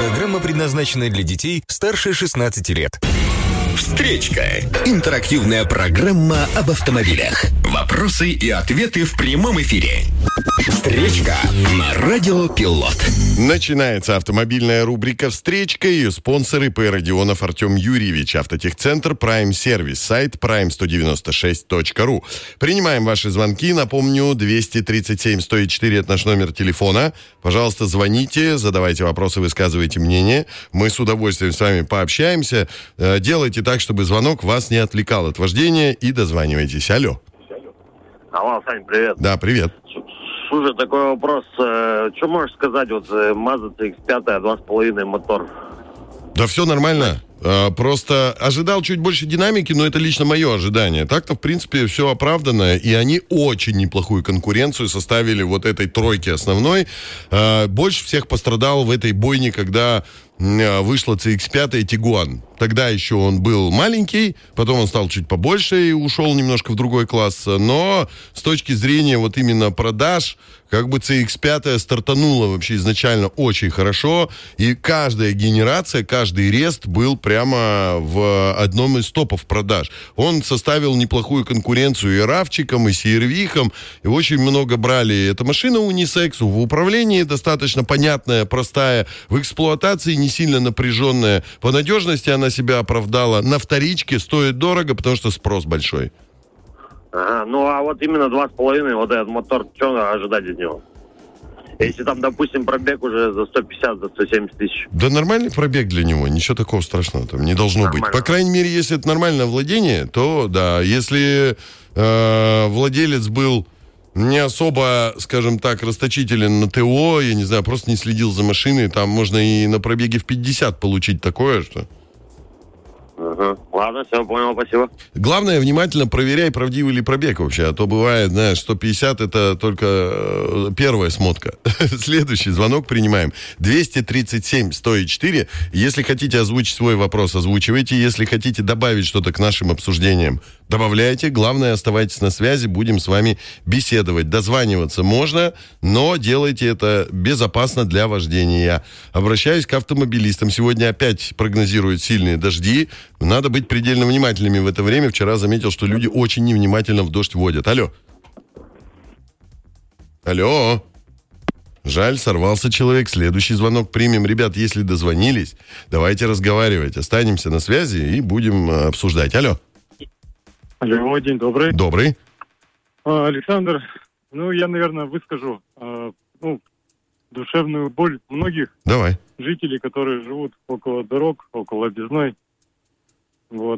Программа предназначена для детей старше 16 лет. Встречка. Интерактивная программа об автомобилях. Вопросы и ответы в прямом эфире. Встречка на Радио Пилот. Начинается автомобильная рубрика «Встречка». Ее спонсоры П. Родионов Артем Юрьевич, Автотехцентр, Prime Сервис, сайт prime196.ru. Принимаем ваши звонки. Напомню, 237-104 это наш номер телефона. Пожалуйста, звоните, задавайте вопросы, высказывайте мнение. Мы с удовольствием с вами пообщаемся. Делайте так, чтобы звонок вас не отвлекал от вождения, и дозванивайтесь. Алло. Алло, Сань, привет. Да, привет. Слушай, такой вопрос. Что можешь сказать? Вот Mazda CX-5, 2.5 мотор. Да все нормально. Просто ожидал чуть больше динамики, но это лично мое ожидание. Так-то, в принципе, все оправдано, и они очень неплохую конкуренцию составили вот этой тройке основной. Больше всех пострадал в этой бойне, когда вышла CX-5 Tiguan. Тогда еще он был маленький, потом он стал чуть побольше и ушел немножко в другой класс. Но с точки зрения вот именно продаж, как бы CX-5 стартанула вообще изначально очень хорошо. И каждая генерация, каждый рест был прямо в одном из топов продаж. Он составил неплохую конкуренцию и равчикам, и CR-V-хам. И очень много брали. Эта машина унисекс, в управлении достаточно понятная, простая, в эксплуатации не сильно напряженная. По надежности она себя оправдала. На вторичке стоит дорого, потому что спрос большой. Ага, ну а вот именно 2.5, вот этот мотор, что ожидать от него? Если там, допустим, пробег уже за 150, за 170 тысяч. Да нормальный пробег для него, ничего такого страшного там не должно быть. По крайней мере, если это нормальное владение, то да. Если владелец был не особо, скажем так, расточителен на ТО, я не знаю, просто не следил за машиной, там можно и на пробеге в 50 получить такое, что... Ага. Ладно, все, понял, спасибо. Главное, внимательно проверяй, правдивый ли пробег вообще. А то бывает, знаешь, 150 это только первая смотка. Следующий звонок принимаем. 237-104. Если хотите озвучить свой вопрос, озвучивайте. Если хотите добавить что-то к нашим обсуждениям, добавляйте. Главное, оставайтесь на связи, будем с вами беседовать. Дозваниваться можно, но делайте это безопасно для вождения. Обращаюсь к автомобилистам. Сегодня опять прогнозируют сильные дожди. Надо быть предельно внимательными в это время. Вчера заметил, что люди очень невнимательно в дождь водят. Алло. Алло. Жаль, сорвался человек. Следующий звонок примем. Ребят, если дозвонились, давайте разговаривать. Останемся на связи и будем обсуждать. Алло. Алло, день добрый. Добрый. Александр, я, наверное, выскажу душевную боль многих Давай. жителей, которые живут около дорог, около объездной. Вот.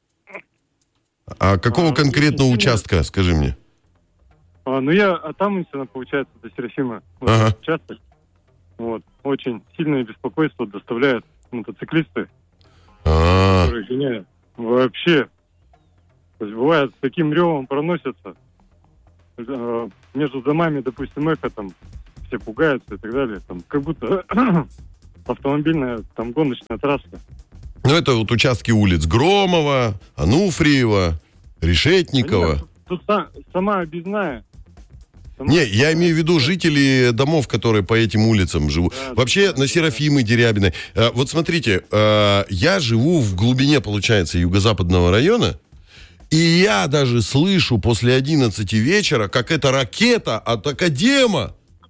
А какого конкретного участка, скажи мне? Я от Амундсена, получается, до Серафима. Ага. Участок. Вот. Очень сильное беспокойство доставляют мотоциклисты, которые гоняют. Вообще. То есть бывает, с таким ревом проносятся. Между домами, допустим, эхо, там, все пугаются и так далее. Там, как будто автомобильная, там, гоночная трасса. Это вот участки улиц Громова, Ануфриева, Решетникова. Тут сама объездная. Я имею в виду жители домов, которые по этим улицам живут. Да, вообще, на Серафимы, Дерябиной. Вот смотрите, я живу в глубине, получается, юго-западного района, и я даже слышу после 11 вечера, как эта ракета от Академа.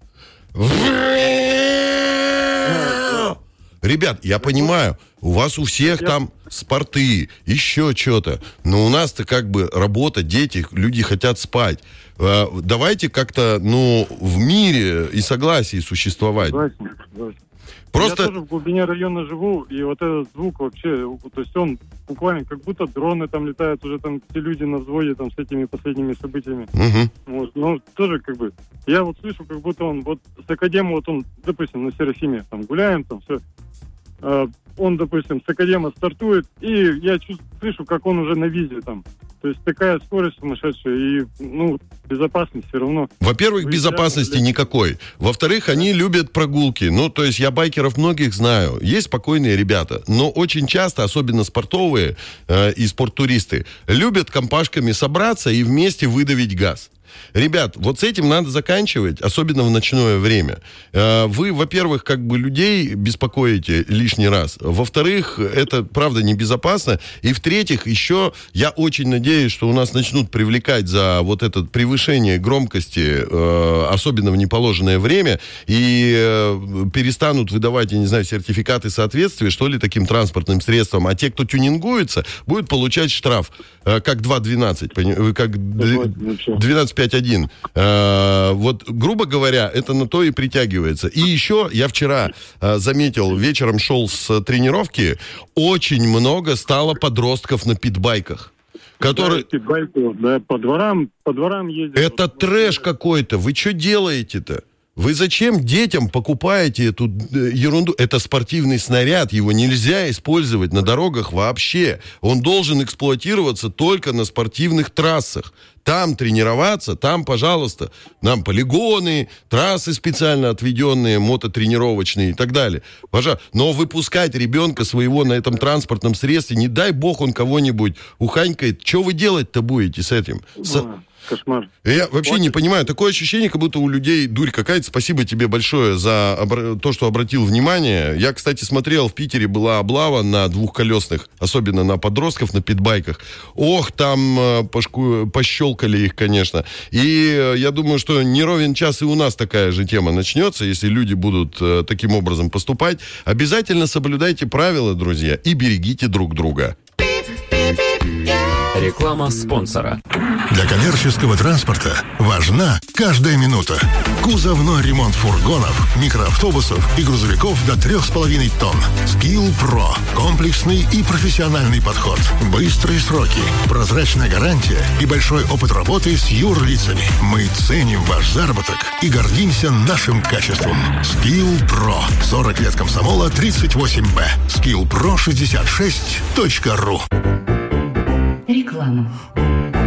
Ребят, я понимаю, у вас у всех там спорты, еще что-то. Но у нас-то как бы работа, дети, люди хотят спать. Давайте как-то, в мире и согласии существовать. Согласен. Просто... Я тоже в глубине района живу, и вот этот звук вообще, то есть он буквально как будто дроны там летают, уже там все люди на взводе там с этими последними событиями. Угу. Вот, тоже как бы, я вот слышу, как будто он, вот с Академа, вот он, допустим, на Серафиме, там гуляем, там все, он, допустим, с Академа стартует, и я слышу, как он уже на визе там. То есть такая скорость сумасшедшая, и, безопасность все равно. Во-первых, безопасности никакой. Во-вторых, они любят прогулки. То есть я байкеров многих знаю. Есть спокойные ребята, но очень часто, особенно спортовые и спорттуристы, любят компашками собраться и вместе выдавить газ. Ребят, вот с этим надо заканчивать, особенно в ночное время. Вы, во-первых, как бы людей беспокоите лишний раз. Во-вторых, это, правда, небезопасно. И в-третьих, еще я очень надеюсь, что у нас начнут привлекать за вот это превышение громкости, особенно в неположенное время, и перестанут выдавать, я не знаю, сертификаты соответствия, что ли, таким транспортным средствам. А те, кто тюнингуется, будут получать штраф, как 2.12, как 12.5.1. Вот, грубо говоря, это на то и притягивается. И еще я вчера заметил, вечером шел с тренировки, очень много стало подростков на питбайках. Которые... Да, по дворам ездят. Это трэш какой-то. Вы что делаете-то? Вы зачем детям покупаете эту ерунду? Это спортивный снаряд, его нельзя использовать на дорогах вообще. Он должен эксплуатироваться только на спортивных трассах. Там тренироваться, там, пожалуйста, нам полигоны, трассы специально отведенные, мототренировочные и так далее. Пожалуйста. Но выпускать ребенка своего на этом транспортном средстве, не дай бог он кого-нибудь уханькает, что вы делать-то будете с этим? Кошмар. Я вообще не понимаю. Такое ощущение, как будто у людей дурь какая-то. Спасибо тебе большое за то, что обратил внимание. Я, кстати, смотрел, в Питере была облава на двухколесных, особенно на подростков, на питбайках. Ох, там пощелкали их, конечно. И я думаю, что не ровен час и у нас такая же тема начнется, если люди будут таким образом поступать. Обязательно соблюдайте правила, друзья, и берегите друг друга. Реклама спонсора. Для коммерческого транспорта важна каждая минута. Кузовной ремонт фургонов, микроавтобусов и грузовиков до 3,5 тонн. Skill Pro. Комплексный и профессиональный подход. Быстрые сроки, прозрачная гарантия и большой опыт работы с юрлицами. Мы ценим ваш заработок и гордимся нашим качеством. Skill Pro. 40 лет комсомола, 38Б. skillpro66.ru. Реклама.